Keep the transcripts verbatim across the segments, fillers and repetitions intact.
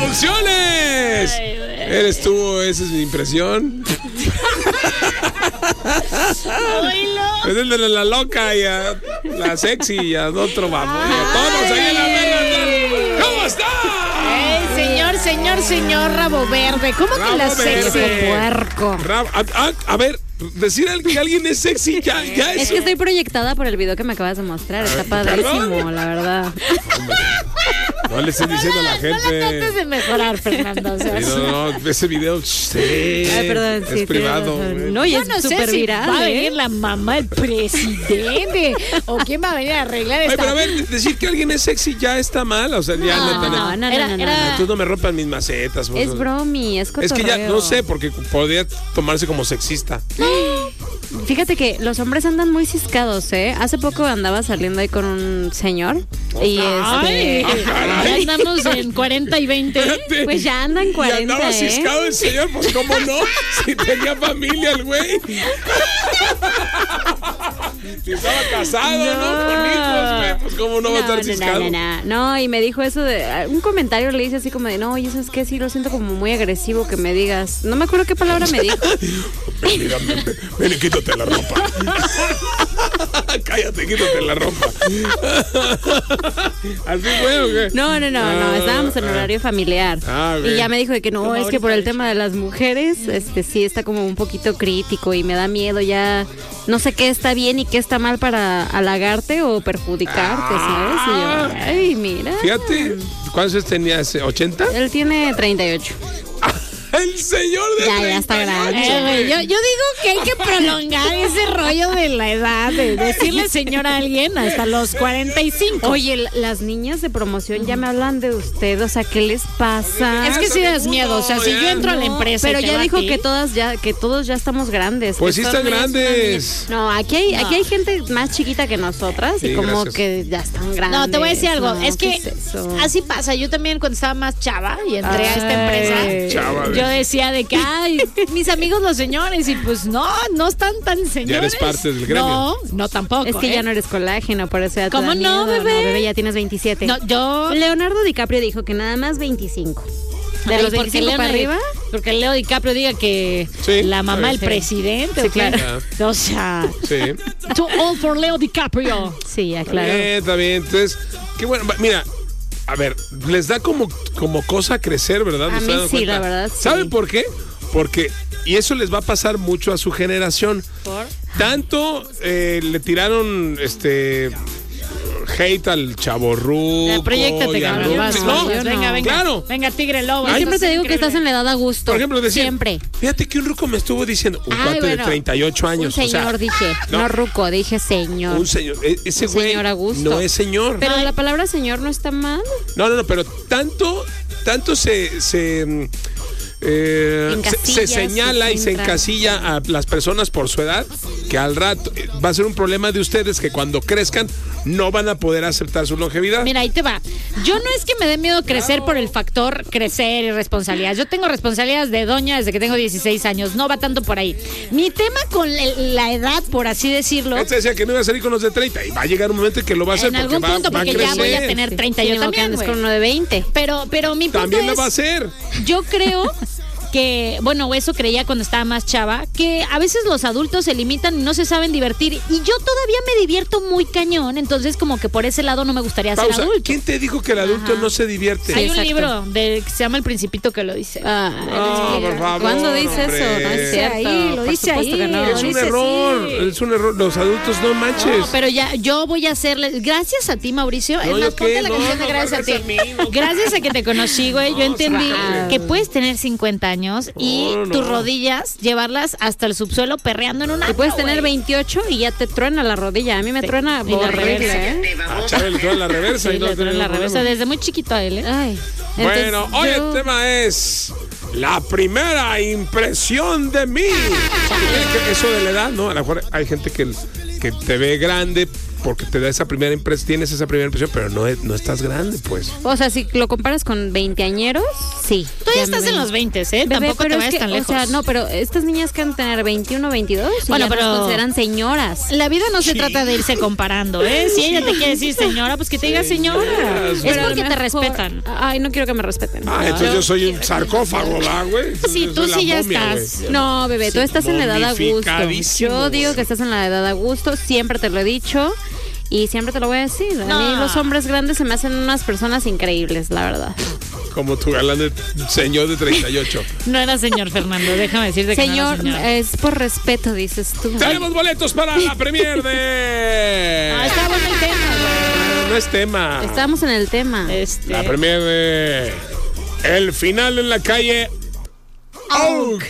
¡Convulsiones! Ay, ¿eres tú? Esa es mi impresión. Es el de la loca y a la sexy y a otro vamos. Y a todos ahí en la verga. ¿Cómo está? Ey, señor, señor, señor Rabo Verde. ¿Cómo rabo que la sexy puerco? Rabo, a, a, a ver, decir que alguien es sexy ya, ya es. Es que estoy proyectada por el video que me acabas de mostrar. Está padrísimo, ¿perdón? La verdad. No le estoy diciendo no, a la gente. No le trates de mejorar, Fernando. O sea, sí, no, no, ese video sí, Ay, perdón, es sí, privado. No, y yo es no sé súper si viral, va a ¿eh? venir la mamá del presidente o quién va a venir a arreglar esta. Ay, pero a ver, decir que alguien es sexy ya está mal, o sea, ya no, neta, no, no, no, era, no, no, era... no. Tú no me rompan mis macetas. Es bromi, es cotorreo. Es que ya, no sé, porque podría tomarse como sexista. Fíjate que los hombres andan muy ciscados, ¿eh? Hace poco andaba saliendo ahí con un señor y Ay, este... ya andamos en cuarenta y veinte. Espérate. Pues ya andan cuarenta, y andaba ¿eh? ciscado el señor, pues cómo no, si tenía familia el güey. Si estaba casado, ¿no? No. Con hijos, güey, pues cómo no, va a estar no, ciscado. No, no, no, no, y me dijo eso de... Un comentario le hice así como de, no, oye, ¿sabes qué? Sí, lo siento como muy agresivo que me digas. No me acuerdo qué palabra me dijo. Mira, ven, ven y quítate la ropa. Cállate, quítate la ropa. ¿Así fue o qué? No, no, no, ah, no, estábamos en ah, horario familiar. Ah, y ya me dijo de que no, es que por el tema de las mujeres, este sí está como un poquito crítico y me da miedo ya, no sé qué está bien y qué está mal para halagarte o perjudicarte, ah, ¿sabes? Y yo, ay, mira. Fíjate, ¿cuántos años tenías? ¿ochenta? Él tiene treinta y ocho. El señor de Ya, ya está grande. Eh, yo, yo digo que hay que prolongar ese rollo de la edad, de decirle señor a alguien hasta los cuarenta y cinco. Oye, l- las niñas de promoción ya me hablan de usted, o sea, ¿qué les pasa? Es que sí das miedo, o sea, si ya. yo entro a la No, empresa y pero te ya va a dijo ti. que todas ya que todos ya estamos grandes. Pues que sí esto están no es una grandes. niña. No, aquí hay No. aquí hay gente más chiquita que nosotras Sí, y como gracias. que ya están grandes. No, te voy a decir algo, No, es que ¿qué es eso? así pasa, yo también cuando estaba más chava y entré a esta empresa, Ay. Chava, yo decía de que, ay, mis amigos los señores, y pues no, no están tan señores. Ya eres parte del gremio. No, no tampoco. Es que ¿eh? ya no eres colágeno, por eso ya te ¿Cómo da no, miedo. bebé? No, bebé, ya tienes veintisiete. No, yo... Leonardo DiCaprio dijo que nada más veinticinco. De Ay, los porque veinticinco para Leo- arriba. Porque Leo DiCaprio diga que Sí, la mamá del sí. presidente. Sí, ¿o qué? claro. O sea, Sí. too old for Leo DiCaprio. Sí, ya, Está claro. bien, está bien. Entonces, qué bueno. Va- Mira, a ver, les da como, como cosa crecer, ¿verdad? A ¿No se mí dan sí, cuenta? la verdad, sí. ¿Saben por qué? Porque, y eso les va a pasar mucho a su generación. ¿Por? Tanto eh, le tiraron este hate al chavorruco. Ya, proyéctate, y al cabrón. ruco. vas, No, vas, venga, venga. claro. Venga, tigre lobo. Yo Ay, siempre Esto te es digo que estás en increíble. la edad a gusto. Por ejemplo, decir, Siempre. fíjate que un ruco me estuvo diciendo, un Ay, cuate bueno, de treinta y ocho años. Un o sea, señor dije, no. no, ruco, dije señor. un señor. E- Ese Un güey señor a gusto. no es señor. Pero la palabra señor no está mal. No, no, no, pero tanto, tanto se, se, mm, eh, se, Encasilla, se señala se y se centra. encasilla a las personas por su edad, que al rato eh, va a ser un problema de ustedes que cuando crezcan no van a poder aceptar su longevidad. Mira, ahí te va. Yo no es que me dé miedo crecer por el factor crecer y responsabilidad. Yo tengo responsabilidades de doña desde que tengo dieciséis años. No va tanto por ahí. Mi tema con el- la edad, por así decirlo, Este decía que no iba a salir con los de treinta y va a llegar un momento en que lo va a hacer en porque algún va, punto, va a porque ya voy a crecer. tener treinta y yo Sí, ni modo que también, andes güey. con uno de veinte. Pero, pero mi punto También es, lo va a hacer. yo creo que, bueno, eso creía cuando estaba más chava, que a veces los adultos se limitan y no se saben divertir. Y yo todavía me divierto muy cañón, entonces como que por ese lado no me gustaría ser Pausa. adulto. ¿Quién te dijo que el adulto Ajá. no se divierte? Hay un exacto. libro de, que se llama El Principito que lo dice. Ah, No, por favor, ¿Cuándo dice hombre. eso? No es Dice cierto. ahí, lo Por dice supuesto ahí. que no. Lo Es un dice error, así. es un error. Los adultos no manches. No, pero ya, yo voy a hacerle. Gracias a ti, Mauricio. No, es ¿yo más, ponte qué? la No, canción de no, gracias a ti. gracias a mí, no. Gracias a que te conocí, güey. Yo No, entendí sácame. que puedes tener cincuenta años y No, no. tus rodillas llevarlas hasta el subsuelo perreando en una. Y puedes tener veintiocho y ya te truena la rodilla. A mí me truena Y la horrible, reversa. ¿eh? A Chávez le traen la reversa Sí, y no le traen tenemos la reversa problema. desde muy chiquito a él, ¿eh? Ay. Bueno, entonces hoy yo- el tema es la primera impresión de mí. Es que eso de la edad, ¿no? A lo mejor hay gente que, que te ve grande porque te da esa primera impresión, tienes esa primera impresión, pero no, no estás grande, pues. O sea, si lo comparas con veinteañeros, sí. Tú ya estás en los veinte, ¿eh? Bebé, tampoco te vayas que, tan lejos. O sea, no, pero estas niñas que han tener veintiuno, veintidós, bueno, ya pero nos consideran señoras. La vida no se Sí. trata de irse comparando, ¿eh? Si ella te quiere decir señora, pues que te diga señora. Es Pero a lo porque te mejor- respetan. Ay, no quiero que me respeten. Ah, entonces yo soy un sarcófago, ¿verdad, güey? Sí, Yo tú soy la sí ya momia, estás. güey. No, bebé, tú estás en la edad a gusto. Momificadísimo, Yo digo güey. que estás en la edad a gusto, siempre te lo he dicho y siempre te lo voy a decir. A No. mí los hombres grandes se me hacen unas personas increíbles, la verdad. Como tu galán de señor de treinta y ocho. No era señor Fernando, déjame decirte que Señor, no era señor. es por respeto, dices tú. Tenemos boletos para la premier de... Ah, está bueno el tema, No, no es tema. Estamos en el tema. Este. La premier de... El final en la calle... Oak.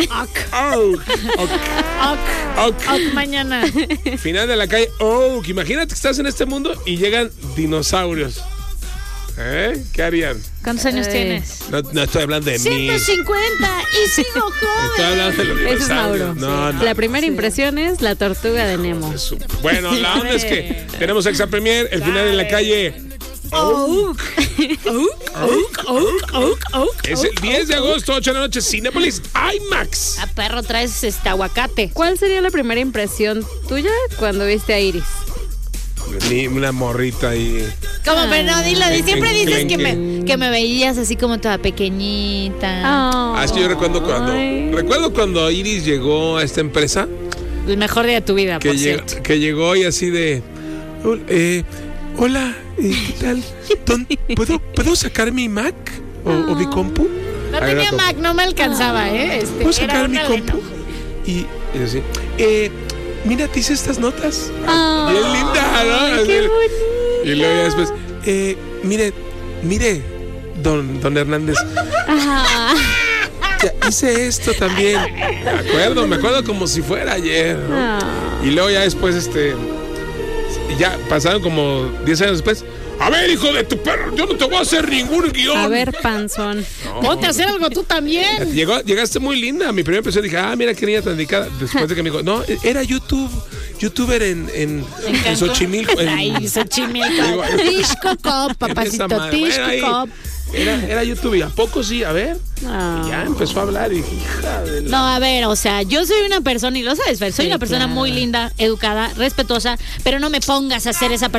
Oak. Oak. Ok, Oak. ok, mañana. Final de la calle Oak. Imagínate que estás en este mundo y llegan dinosaurios. ¿Eh? ¿Qué harían? ¿Cuántos años Eh, tienes? No, no estoy hablando de mí. ciento cincuenta y sigo Estoy joven. hablando de los Ese es dinosaurios. Mauro. No, no. La primera impresión es la tortuga de Nemo. Su- Bueno, la onda es que tenemos Exa Premier, el final en la calle Oak. Oak, Oak, Oak, Oak, Oak. es el diez de agosto, ocho de la noche, Cinépolis IMAX. A perro traes este aguacate. ¿Cuál sería la primera impresión tuya cuando viste a Iris? Ni una morrita ahí. Como, pero no, dilo, di- siempre Clen, dices clen, que clen. me, que me veías así como toda pequeñita. Ah, es que yo recuerdo cuando Ay. recuerdo cuando Iris llegó a esta empresa, El mejor día de tu vida, que, por lleg- cierto. que llegó y así de "Hol- eh, hola, eh, ¿qué tal? ¿Dón- ¿Puedo, ¿Puedo sacar mi Mac o, o mi compu? No Ahí tenía era como, Mac, no me alcanzaba, ¿eh? Este, ¿Puedo era sacar mi una compu? Lenovo. Y, y así, eh, mira, te hice estas notas. Ah, Bien linda, ¿no? ay, Así. qué bonito. Y luego ya después, eh, mire, mire, don, don Hernández, Ajá. ya hice esto también. Me acuerdo, me acuerdo como si fuera ayer, ¿no? Ah. Y luego ya después, este, ya pasaron como diez años después. A ver, hijo de tu perro, yo no te voy a hacer ningún guión. A ver, panzón. Ponte a hacer algo tú también. Llegó, llegaste muy linda. Mi primera impresión dije, ah, mira qué niña tan dedicada. Después de que me dijo, no, era YouTube, youtuber en, en, en Cancún. Xochimilco. En, Ay, Xochimilco. Digo, Tishco Cop, en esa papacito, madre. Bueno, Tishco ahí, Cop. Era, era YouTube y a poco sí, a ver. Ah. Y ya empezó a hablar y dije, hija de la... No, a ver, o sea, yo soy una persona, y lo sabes, Fer, soy Sí, una persona claro. muy linda, educada, respetuosa, pero no me pongas a hacer esa